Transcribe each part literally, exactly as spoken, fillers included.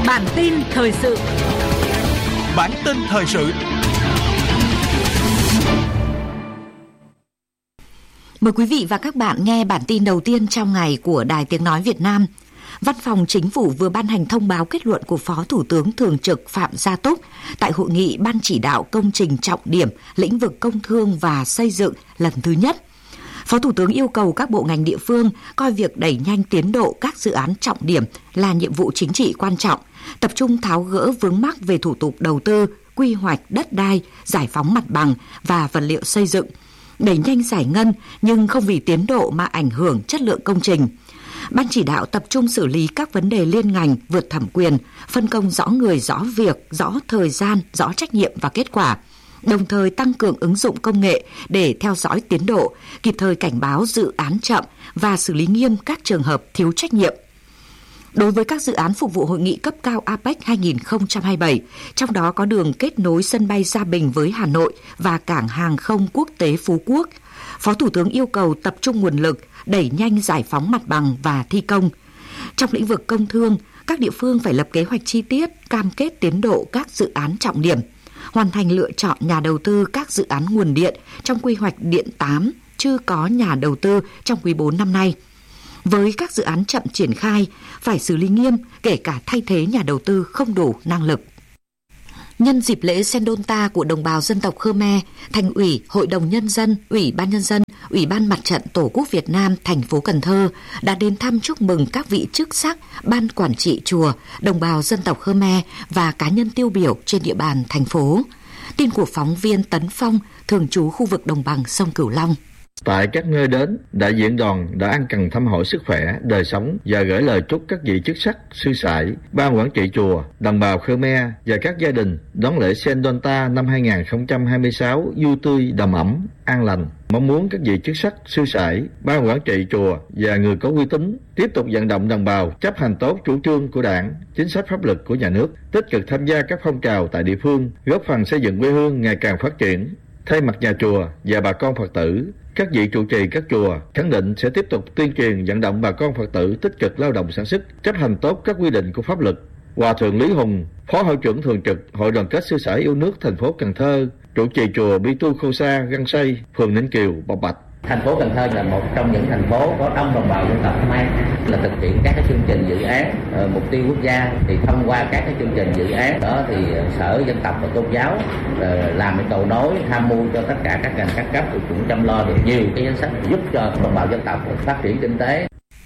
Bản tin thời sự. Bản tin thời sự. Mời quý vị và các bạn nghe bản tin đầu tiên trong ngày của Đài Tiếng Nói Việt Nam. Văn phòng Chính phủ vừa ban hành thông báo kết luận của Phó Thủ tướng Thường trực Phạm Gia Túc tại hội nghị Ban chỉ đạo công trình trọng điểm lĩnh vực công thương và xây dựng lần thứ nhất. Phó Thủ tướng yêu cầu các bộ ngành địa phương coi việc đẩy nhanh tiến độ các dự án trọng điểm là nhiệm vụ chính trị quan trọng, tập trung tháo gỡ vướng mắc về thủ tục đầu tư, quy hoạch đất đai, giải phóng mặt bằng và vật liệu xây dựng, đẩy nhanh giải ngân nhưng không vì tiến độ mà ảnh hưởng chất lượng công trình. Ban chỉ đạo tập trung xử lý các vấn đề liên ngành vượt thẩm quyền, phân công rõ người, rõ việc, rõ thời gian, rõ trách nhiệm và kết quả, đồng thời tăng cường ứng dụng công nghệ để theo dõi tiến độ, kịp thời cảnh báo dự án chậm và xử lý nghiêm các trường hợp thiếu trách nhiệm. Đối với các dự án phục vụ hội nghị cấp cao a pếch hai không hai bảy, trong đó có đường kết nối sân bay Gia Bình với Hà Nội và cảng hàng không quốc tế Phú Quốc, Phó Thủ tướng yêu cầu tập trung nguồn lực, đẩy nhanh giải phóng mặt bằng và thi công. Trong lĩnh vực công thương, các địa phương phải lập kế hoạch chi tiết, cam kết tiến độ các dự án trọng điểm, hoàn thành lựa chọn nhà đầu tư các dự án nguồn điện trong quy hoạch điện tám chưa có nhà đầu tư trong quý bốn năm nay. Với các dự án chậm triển khai, phải xử lý nghiêm, kể cả thay thế nhà đầu tư không đủ năng lực. Nhân dịp lễ Sendonta của đồng bào dân tộc Khmer, Thành ủy, Hội đồng Nhân dân, Ủy ban Nhân dân, Ủy ban Mặt trận Tổ quốc Việt Nam thành phố Cần Thơ đã đến thăm chúc mừng các vị chức sắc, ban quản trị chùa, đồng bào dân tộc Khmer và cá nhân tiêu biểu trên địa bàn thành phố. Tin của phóng viên Tấn Phong, thường trú khu vực đồng bằng sông Cửu Long. Tại các nơi đến, đại diện đoàn đã ân cần thăm hỏi sức khỏe, đời sống và gửi lời chúc các vị chức sắc, sư sãi, ban quản trị chùa, đồng bào Khmer và các gia đình đón lễ Sendonta năm hai không hai sáu vui tươi, đầm ấm, an lành. Mong muốn các vị chức sắc, sư sãi, ban quản trị chùa và người có uy tín tiếp tục vận động đồng bào chấp hành tốt chủ trương của Đảng, chính sách pháp luật của nhà nước, tích cực tham gia các phong trào tại địa phương, góp phần xây dựng quê hương ngày càng phát triển. Thay mặt nhà chùa và bà con Phật tử, các vị trụ trì các chùa khẳng định sẽ tiếp tục tuyên truyền vận động bà con Phật tử tích cực lao động sản xuất, chấp hành tốt các quy định của pháp luật. Hòa thượng Lý Hùng, Phó Hội trưởng thường trực Hội đoàn kết sư sãi yêu nước thành phố Cần Thơ, trụ trì chùa Bi Tu Khô Sa, Găng Say, phường Ninh Kiều, Bộc Bạch. Thành phố Cần Thơ là một trong những thành phố có đông đồng bào dân tộc Khmer, là thực hiện các cái chương trình dự án uh, mục tiêu quốc gia. Thì thông qua các cái chương trình dự án đó thì Sở Dân tộc và Tôn giáo uh, làm cái cầu nối, tham mưu cho tất cả các ngành các cấp cũng chăm lo được nhiều cái chính sách giúp cho đồng bào dân tộc phát triển kinh tế.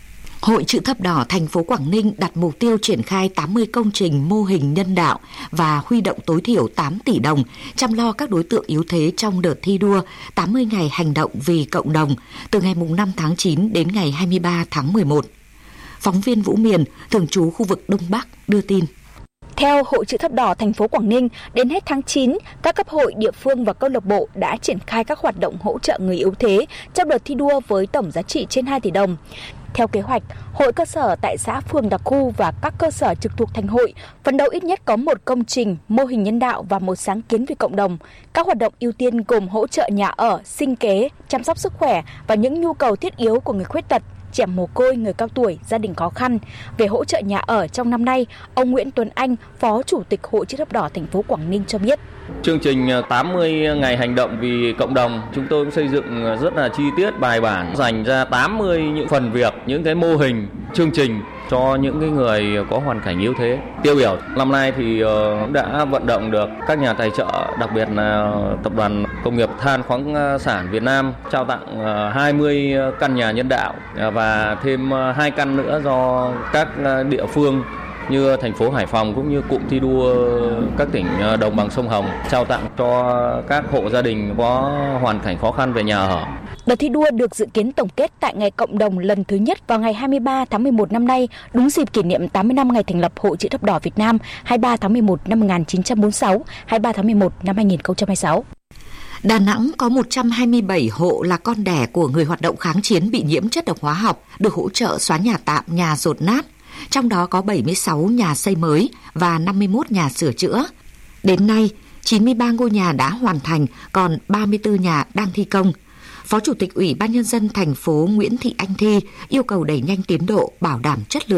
Hội Chữ Thập Đỏ thành phố Quảng Ninh đặt mục tiêu triển khai tám mươi công trình mô hình nhân đạo và huy động tối thiểu tám tỷ đồng chăm lo các đối tượng yếu thế trong đợt thi đua tám mươi ngày hành động vì cộng đồng từ ngày năm tháng chín đến ngày hai mươi ba tháng mười một. Phóng viên Vũ Miền, thường trú khu vực Đông Bắc đưa tin. Theo Hội Chữ Thập Đỏ thành phố Quảng Ninh, đến hết tháng chín, các cấp hội, địa phương và câu lạc bộ đã triển khai các hoạt động hỗ trợ người yếu thế trong đợt thi đua với tổng giá trị trên hai tỷ đồng. Theo kế hoạch, hội cơ sở tại xã phường đặc khu và các cơ sở trực thuộc thành hội phấn đấu ít nhất có một công trình, mô hình nhân đạo và một sáng kiến vì cộng đồng. Các hoạt động ưu tiên gồm hỗ trợ nhà ở, sinh kế, chăm sóc sức khỏe và những nhu cầu thiết yếu của người khuyết tật, trẻ mồ côi, người cao tuổi, gia đình khó khăn. Về hỗ trợ nhà ở trong năm nay, ông Nguyễn Tuấn Anh, Phó Chủ tịch Hội Chữ Thập Đỏ thành phố Quảng Ninh cho biết. Chương trình tám mươi ngày hành động vì cộng đồng, chúng tôi cũng xây dựng rất là chi tiết, bài bản, dành ra tám mươi những phần việc, những cái mô hình, chương trình cho những cái người có hoàn cảnh yếu thế, tiêu biểu. Năm nay thì cũng đã vận động được các nhà tài trợ, đặc biệt là Tập đoàn Công nghiệp Than khoáng sản Việt Nam trao tặng hai mươi căn nhà nhân đạo và thêm hai căn nữa do các địa phương như thành phố Hải Phòng cũng như cụm thi đua các tỉnh đồng bằng sông Hồng trao tặng cho các hộ gia đình có hoàn cảnh khó khăn về nhà ở. Đợt thi đua được dự kiến tổng kết tại Ngày Cộng đồng lần thứ nhất vào ngày hai mươi ba tháng mười một năm nay, đúng dịp kỷ niệm tám mươi năm ngày thành lập Hội Chữ Thập Đỏ Việt Nam hai mươi ba tháng mười một năm một nghìn chín trăm bốn mươi sáu, hai mươi ba tháng mười một năm hai nghìn không trăm hai mươi sáu. Đà Nẵng có một trăm hai mươi bảy hộ là con đẻ của người hoạt động kháng chiến bị nhiễm chất độc hóa học được hỗ trợ xóa nhà tạm, nhà dột nát. Trong đó có bảy mươi sáu nhà xây mới và năm mươi mốt nhà sửa chữa. Đến nay, chín mươi ba ngôi nhà đã hoàn thành, còn ba mươi tư nhà đang thi công. Phó Chủ tịch Ủy ban Nhân dân thành phố Nguyễn Thị Anh Thi yêu cầu đẩy nhanh tiến độ, bảo đảm chất lượng,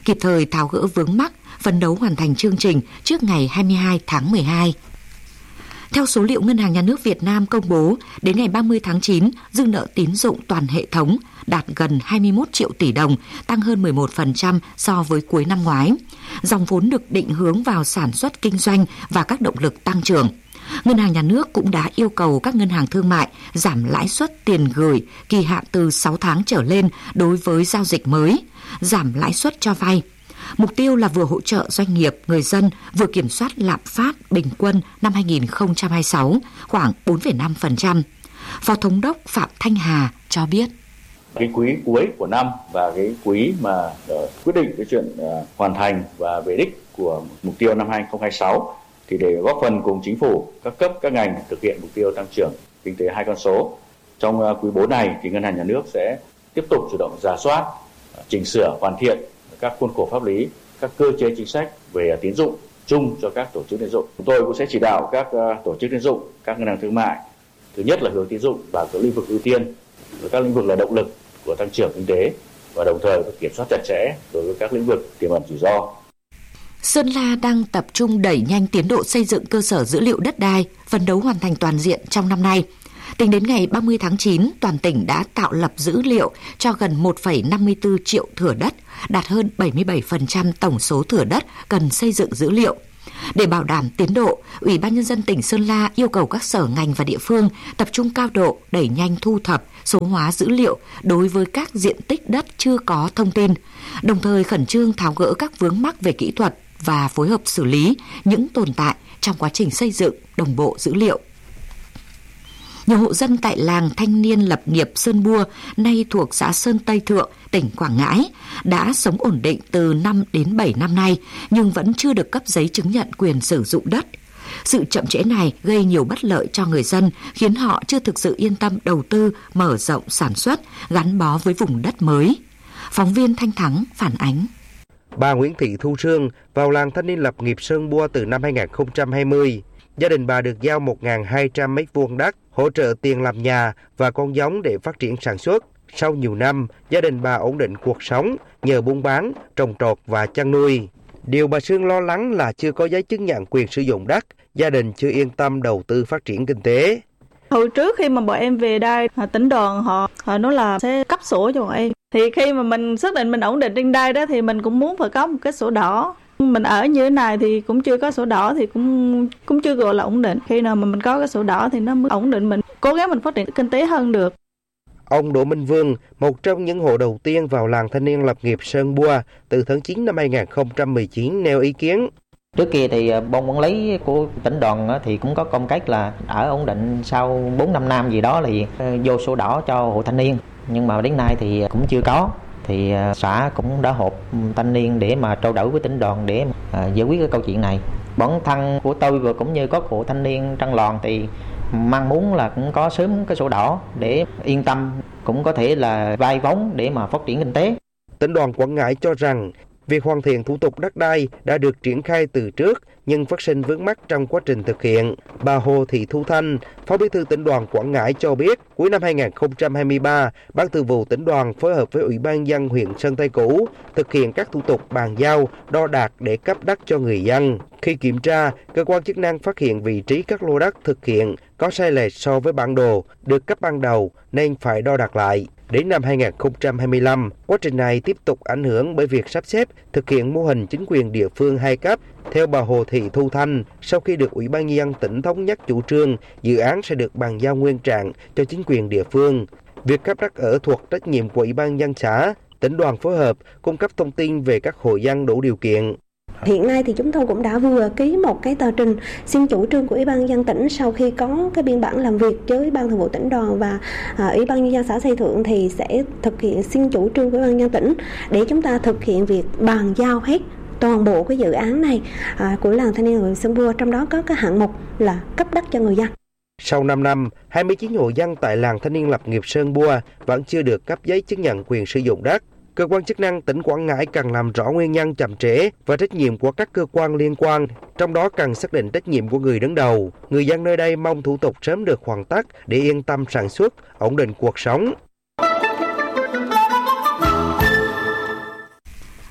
kịp thời tháo gỡ vướng mắc, phấn đấu hoàn thành chương trình trước ngày hai mươi hai tháng mười hai. Theo số liệu Ngân hàng Nhà nước Việt Nam công bố, đến ngày ba mươi tháng chín, dư nợ tín dụng toàn hệ thống đạt gần hai mươi mốt triệu tỷ đồng, tăng hơn mười một phần trăm so với cuối năm ngoái. Dòng vốn được định hướng vào sản xuất kinh doanh và các động lực tăng trưởng. Ngân hàng Nhà nước cũng đã yêu cầu các ngân hàng thương mại giảm lãi suất tiền gửi kỳ hạn từ sáu tháng trở lên đối với giao dịch mới, giảm lãi suất cho vay. Mục tiêu là vừa hỗ trợ doanh nghiệp, người dân, vừa kiểm soát lạm phát bình quân năm hai không hai sáu khoảng bốn phẩy năm phần trăm. Phó Thống đốc Phạm Thanh Hà cho biết. Cái quý cuối của năm và cái quý mà uh, quyết định cái chuyện uh, hoàn thành và về đích của mục tiêu năm hai không hai sáu thì để góp phần cùng chính phủ, các cấp, các ngành thực hiện mục tiêu tăng trưởng kinh tế hai con số. Trong uh, quý bốn này thì Ngân hàng Nhà nước sẽ tiếp tục chủ động rà soát, uh, chỉnh sửa, hoàn thiện các khuôn khổ pháp lý, các cơ chế chính sách về tín dụng chung cho các tổ chức tín dụng. Chúng tôi cũng sẽ chỉ đạo các uh, tổ chức tín dụng, các ngân hàng thương mại, thứ nhất là hướng tín dụng vào các lĩnh vực ưu tiên, rồi các lĩnh vực là động lực của tăng trưởng kinh tế và đồng thời kiểm soát chặt chẽ đối với các lĩnh vực tiềm ẩn rủi ro. Sơn La đang tập trung đẩy nhanh tiến độ xây dựng cơ sở dữ liệu đất đai, phấn đấu hoàn thành toàn diện trong năm nay. Tính đến ngày ba mươi tháng chín, toàn tỉnh đã tạo lập dữ liệu cho gần một phẩy năm mươi tư triệu thửa đất, đạt hơn bảy mươi bảy phần trăm tổng số thửa đất cần xây dựng dữ liệu. Để bảo đảm tiến độ, Ủy ban Nhân dân tỉnh Sơn La yêu cầu các sở ngành và địa phương tập trung cao độ đẩy nhanh thu thập, số hóa dữ liệu đối với các diện tích đất chưa có thông tin, đồng thời khẩn trương tháo gỡ các vướng mắc về kỹ thuật và phối hợp xử lý những tồn tại trong quá trình xây dựng đồng bộ dữ liệu. Nhiều hộ dân tại làng thanh niên lập nghiệp Sơn Bua, nay thuộc xã Sơn Tây Thượng, tỉnh Quảng Ngãi, đã sống ổn định từ năm đến bảy năm nay, nhưng vẫn chưa được cấp giấy chứng nhận quyền sử dụng đất. Sự chậm trễ này gây nhiều bất lợi cho người dân, khiến họ chưa thực sự yên tâm đầu tư, mở rộng sản xuất, gắn bó với vùng đất mới. Phóng viên Thanh Thắng phản ánh. Bà Nguyễn Thị Thu Sương vào làng thanh niên lập nghiệp Sơn Bua từ năm hai không hai không. Gia đình bà được giao một nghìn hai trăm mét vuông đất, hỗ trợ tiền làm nhà và con giống để phát triển sản xuất. Sau nhiều năm, gia đình bà ổn định cuộc sống nhờ buôn bán, trồng trọt và chăn nuôi. Điều bà Sương lo lắng là chưa có giấy chứng nhận quyền sử dụng đất, gia đình chưa yên tâm đầu tư phát triển kinh tế. Hồi trước khi mà bọn em về đây, tỉnh đoàn họ, họ nói là sẽ cấp sổ cho bọn em. Thì khi mà mình xác định mình ổn định trên đây đó thì mình cũng muốn phải có một cái sổ đỏ. Mình ở như thế này thì cũng chưa có sổ đỏ thì cũng cũng chưa gọi là ổn định. Khi nào mà mình có cái sổ đỏ thì nó mới ổn định, mình cố gắng mình phát triển kinh tế hơn được. Ông Đỗ Minh Vương, một trong những hộ đầu tiên vào làng thanh niên lập nghiệp Sơn Bua từ tháng chín năm hai không một chín nêu ý kiến. Trước kia thì ban quản lý của tỉnh đoàn thì cũng có công cách là ở ổn định sau bốn năm năm gì đó thì vô sổ đỏ cho hộ thanh niên. Nhưng mà đến nay thì cũng chưa có. Thì xã cũng đã họp thanh niên để mà trao đổi với tỉnh đoàn để mà giải quyết cái câu chuyện này. Bản thân của tôi và cũng như các hộ thanh niên trong làng thì mong muốn là cũng có sớm cái sổ đỏ để yên tâm, cũng có thể là vay vốn để mà phát triển kinh tế. Tỉnh đoàn Quảng Ngãi cho rằng việc hoàn thiện thủ tục đất đai đã được triển khai từ trước nhưng phát sinh vướng mắc trong quá trình thực hiện. Bà Hồ Thị Thu Thanh, Phó Bí thư Tỉnh đoàn Quảng Ngãi cho biết, cuối năm hai không hai ba, Ban Thường vụ Tỉnh đoàn phối hợp với Ủy ban nhân dân huyện Sơn Tây Cũ thực hiện các thủ tục bàn giao, đo đạc để cấp đất cho người dân. Khi kiểm tra, cơ quan chức năng phát hiện vị trí các lô đất thực hiện có sai lệch so với bản đồ được cấp ban đầu nên phải đo đạc lại. Đến năm hai không hai lăm, quá trình này tiếp tục ảnh hưởng bởi việc sắp xếp thực hiện mô hình chính quyền địa phương hai cấp. Theo bà Hồ Thị Thu Thanh, sau khi được Ủy ban nhân dân tỉnh thống nhất chủ trương, dự án sẽ được bàn giao nguyên trạng cho chính quyền địa phương. Việc cấp đất ở thuộc trách nhiệm của Ủy ban nhân dân xã, tỉnh đoàn phối hợp cung cấp thông tin về các hộ dân đủ điều kiện. Hiện nay thì chúng tôi cũng đã vừa ký một cái tờ trình xin chủ trương của Ủy ban nhân dân tỉnh sau khi có cái biên bản làm việc với Ban Thường vụ Tỉnh đoàn và à, Ủy ban nhân dân xã Xây Thượng thì sẽ thực hiện xin chủ trương của Ủy ban nhân dân tỉnh để chúng ta thực hiện việc bàn giao hết toàn bộ cái dự án này à, của làng thanh niên huyện Sơn Bua, trong đó có cái hạng mục là cấp đất cho người dân. Sau năm năm, hai mươi chín hộ dân tại làng thanh niên lập nghiệp Sơn Bua vẫn chưa được cấp giấy chứng nhận quyền sử dụng đất. Cơ quan chức năng tỉnh Quảng Ngãi cần làm rõ nguyên nhân chậm trễ và trách nhiệm của các cơ quan liên quan, trong đó cần xác định trách nhiệm của người đứng đầu. Người dân nơi đây mong thủ tục sớm được hoàn tất để yên tâm sản xuất, ổn định cuộc sống.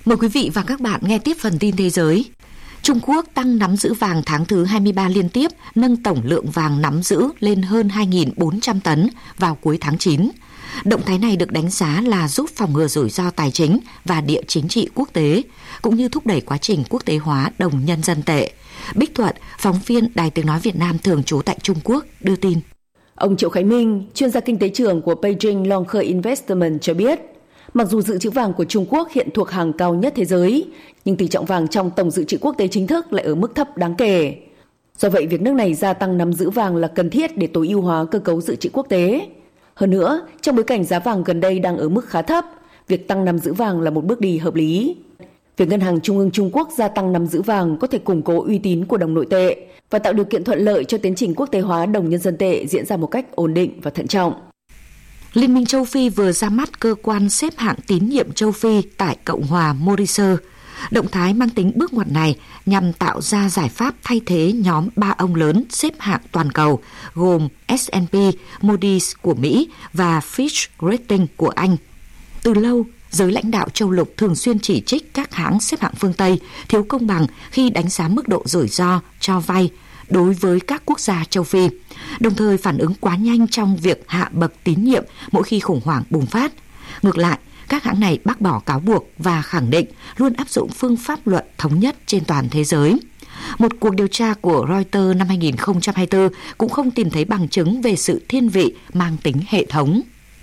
Mời quý vị và các bạn nghe tiếp phần tin thế giới. Trung Quốc tăng nắm giữ vàng tháng thứ hai mươi ba liên tiếp, nâng tổng lượng vàng nắm giữ lên hơn hai nghìn bốn trăm tấn vào cuối tháng chín. Động thái này được đánh giá là giúp phòng ngừa rủi ro tài chính và địa chính trị quốc tế, cũng như thúc đẩy quá trình quốc tế hóa đồng nhân dân tệ. Bích Thuận, phóng viên Đài Tiếng Nói Việt Nam thường trú tại Trung Quốc, đưa tin. Ông Triệu Khánh Minh, chuyên gia kinh tế trưởng của Beijing Longke Investment cho biết, mặc dù dự trữ vàng của Trung Quốc hiện thuộc hàng cao nhất thế giới, nhưng tỷ trọng vàng trong tổng dự trữ quốc tế chính thức lại ở mức thấp đáng kể. Do vậy, việc nước này gia tăng nắm giữ vàng là cần thiết để tối ưu hóa cơ cấu dự trữ quốc tế. Hơn nữa, trong bối cảnh giá vàng gần đây đang ở mức khá thấp, việc tăng nắm giữ vàng là một bước đi hợp lý. Việc Ngân hàng Trung ương Trung Quốc gia tăng nắm giữ vàng có thể củng cố uy tín của đồng nội tệ và tạo điều kiện thuận lợi cho tiến trình quốc tế hóa đồng nhân dân tệ diễn ra một cách ổn định và thận trọng. Liên minh châu Phi vừa ra mắt cơ quan xếp hạng tín nhiệm châu Phi tại Cộng hòa Mauritius. Động thái mang tính bước ngoặt này nhằm tạo ra giải pháp thay thế nhóm ba ông lớn xếp hạng toàn cầu gồm S and P, Moody's của Mỹ và Fitch Ratings của Anh. Từ lâu, giới lãnh đạo châu lục thường xuyên chỉ trích các hãng xếp hạng phương Tây thiếu công bằng khi đánh giá mức độ rủi ro cho vay đối với các quốc gia châu Phi, đồng thời phản ứng quá nhanh trong việc hạ bậc tín nhiệm mỗi khi khủng hoảng bùng phát. Ngược lại, các hãng này bác bỏ cáo buộc và khẳng định luôn áp dụng phương pháp luận thống nhất trên toàn thế giới. Một cuộc điều tra của Reuters năm hai không hai tư cũng không tìm thấy bằng chứng về sự thiên vị mang tính hệ thống.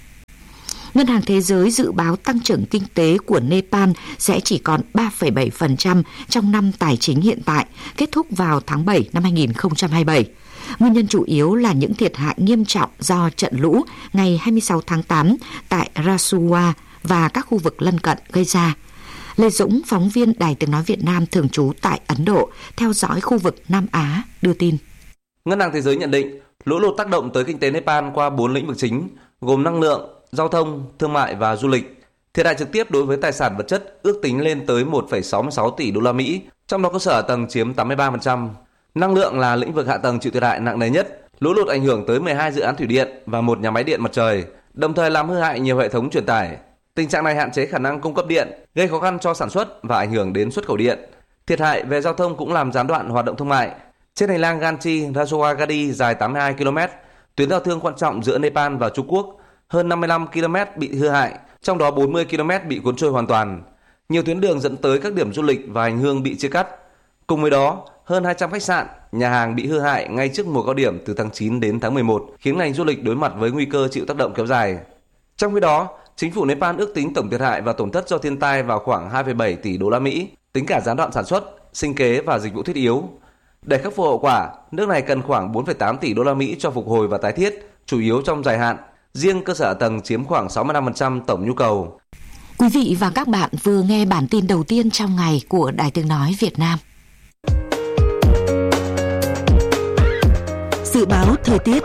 Ngân hàng Thế giới dự báo tăng trưởng kinh tế của Nepal sẽ chỉ còn ba phẩy bảy phần trăm trong năm tài chính hiện tại, kết thúc vào tháng bảy năm hai không hai bảy. Nguyên nhân chủ yếu là những thiệt hại nghiêm trọng do trận lũ ngày hai mươi sáu tháng tám tại Rasuwa và các khu vực lân cận gây ra. Lê Dũng, phóng viên Đài Tiếng Nói Việt Nam thường trú tại Ấn Độ, theo dõi khu vực Nam Á, đưa tin. Ngân hàng Thế giới nhận định lũ lụt tác động tới kinh tế Nepal qua bốn lĩnh vực chính, gồm năng lượng, giao thông, thương mại và du lịch. Thiệt hại trực tiếp đối với tài sản vật chất ước tính lên tới một phẩy sáu mươi sáu tỷ đô la Mỹ, trong đó cơ sở hạ tầng chiếm tám mươi ba phần trăm. Năng lượng là lĩnh vực hạ tầng chịu thiệt hại nặng nề nhất. Lũ lụt ảnh hưởng tới mười hai dự án thủy điện và một nhà máy điện mặt trời, đồng thời làm hư hại nhiều hệ thống truyền tải. Tình trạng này hạn chế khả năng cung cấp điện, gây khó khăn cho sản xuất và ảnh hưởng đến xuất khẩu điện. Thiệt hại về giao thông cũng làm gián đoạn hoạt động thương mại. Trên hành lang Ganchi-Rajawagadi dài tám mươi hai ki lô mét, tuyến giao thương quan trọng giữa Nepal và Trung Quốc, hơn năm mươi lăm ki lô mét bị hư hại, trong đó bốn mươi ki lô mét bị cuốn trôi hoàn toàn. Nhiều tuyến đường dẫn tới các điểm du lịch và hành hương bị chia cắt. Cùng với đó, hơn hai trăm khách sạn, nhà hàng bị hư hại ngay trước mùa cao điểm từ tháng chín đến tháng mười một, khiến ngành du lịch đối mặt với nguy cơ chịu tác động kéo dài. Trong khi đó, chính phủ Nepal ước tính tổng thiệt hại và tổn thất do thiên tai vào khoảng hai phẩy bảy tỷ đô la Mỹ, tính cả gián đoạn sản xuất, sinh kế và dịch vụ thiết yếu. Để khắc phục hậu quả, nước này cần khoảng bốn phẩy tám tỷ đô la Mỹ cho phục hồi và tái thiết, chủ yếu trong dài hạn. Riêng cơ sở hạ tầng chiếm khoảng sáu mươi lăm phần trăm tổng nhu cầu. Quý vị và các bạn vừa nghe bản tin đầu tiên trong ngày của Đài Tiếng Nói Việt Nam. Dự báo thời tiết.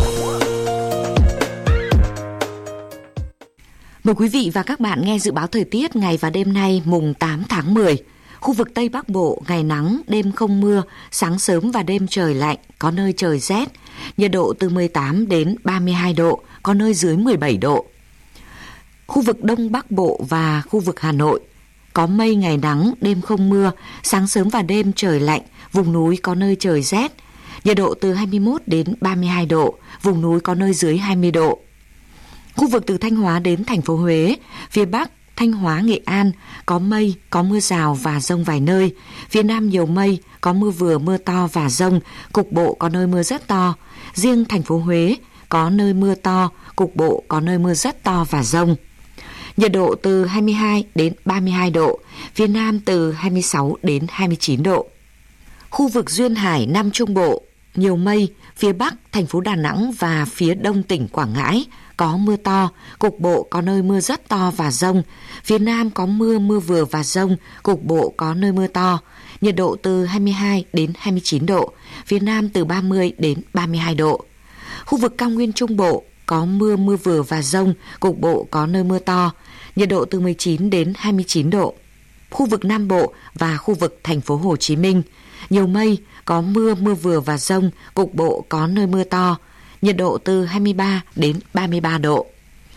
Mời quý vị và các bạn nghe dự báo thời tiết ngày và đêm nay mùng tám tháng mười. Khu vực Tây Bắc Bộ ngày nắng, đêm không mưa, sáng sớm và đêm trời lạnh, có nơi trời rét. Nhiệt độ từ mười tám đến ba mươi hai độ, có nơi dưới mười bảy độ. Khu vực Đông Bắc Bộ và khu vực Hà Nội có mây, ngày nắng, đêm không mưa, sáng sớm và đêm trời lạnh, vùng núi có nơi trời rét. Nhiệt độ từ hai mươi mốt đến ba mươi hai độ, vùng núi có nơi dưới hai mươi độ. Khu vực từ Thanh Hóa đến thành phố Huế, phía Bắc, Thanh Hóa, Nghệ An có mây, có mưa rào và dông vài nơi. Phía Nam nhiều mây, có mưa vừa, mưa to và dông, cục bộ có nơi mưa rất to. Riêng thành phố Huế có nơi mưa to, cục bộ có nơi mưa rất to và dông. Nhiệt độ từ hai mươi hai đến ba mươi hai độ, phía Nam từ hai mươi sáu đến hai mươi chín độ. Khu vực Duyên Hải, Nam Trung Bộ nhiều mây, phía Bắc thành phố Đà Nẵng và phía Đông tỉnh Quảng Ngãi có mưa to, cục bộ có nơi mưa rất to và dông. Phía Nam có mưa, mưa vừa và dông, cục bộ có nơi mưa to. Nhiệt độ từ hai mươi hai đến hai mươi chín độ, phía Nam từ ba mươi đến ba mươi hai độ. Khu vực Cao Nguyên Trung Bộ có mưa, mưa vừa và dông, cục bộ có nơi mưa to. Nhiệt độ từ mười chín đến hai mươi chín độ. Khu vực Nam Bộ và khu vực thành phố Hồ Chí Minh nhiều mây, có mưa, mưa vừa và dông, cục bộ có nơi mưa to. Nhiệt độ từ hai mươi ba đến ba mươi ba độ.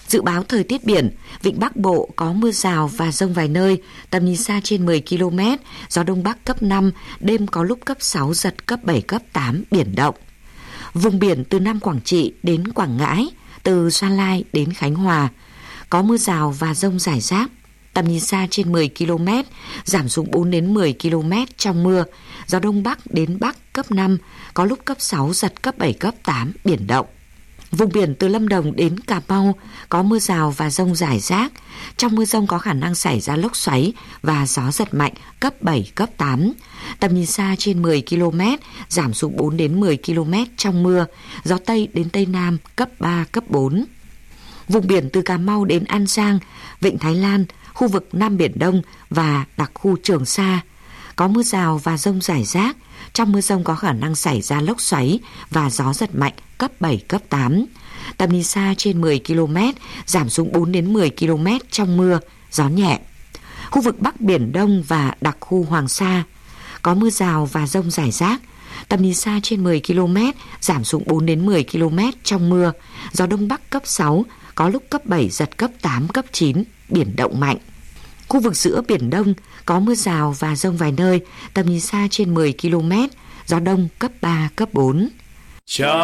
Dự báo thời tiết biển, vịnh Bắc Bộ có mưa rào và dông vài nơi, tầm nhìn xa trên mười ki lô mét, gió Đông Bắc cấp năm, đêm có lúc cấp sáu, giật cấp bảy, cấp tám, biển động. Vùng biển từ Nam Quảng Trị đến Quảng Ngãi, từ Gia Lai đến Khánh Hòa, có mưa rào và dông rải rác, tầm nhìn xa trên mười ki lô mét, giảm xuống bốn đến mười ki lô mét trong mưa, gió Đông Bắc đến Bắc cấp năm, có lúc cấp sáu, giật cấp bảy, cấp tám, biển động. Vùng biển từ Lâm Đồng đến Cà Mau có mưa rào và dông rải rác. Trong mưa dông có khả năng xảy ra lốc xoáy và gió giật mạnh cấp bảy, cấp tám. Tầm nhìn xa trên mười ki lô mét, giảm xuống bốn đến mười ki lô mét trong mưa, gió Tây đến Tây Nam cấp ba, cấp bốn. Vùng biển từ Cà Mau đến An Giang, Vịnh Thái Lan, khu vực Nam Biển Đông và đặc khu Trường Sa có mưa rào và dông rải rác. Trong mưa dông có khả năng xảy ra lốc xoáy và gió giật mạnh cấp bảy, cấp tám. Tầm nhìn xa trên mười ki lô mét, giảm xuống bốn đến mười ki lô mét trong mưa, gió nhẹ. Khu vực Bắc Biển Đông và đặc khu Hoàng Sa có mưa rào và dông rải rác. Tầm nhìn xa trên mười ki lô mét, giảm xuống bốn đến mười ki lô mét trong mưa, gió Đông Bắc cấp sáu, có lúc cấp bảy, giật cấp tám, cấp chín, biển động mạnh. Khu vực giữa Biển Đông có mưa rào và dông vài nơi, tầm nhìn xa trên mười ki lô mét, gió Đông cấp ba, cấp bốn. Chào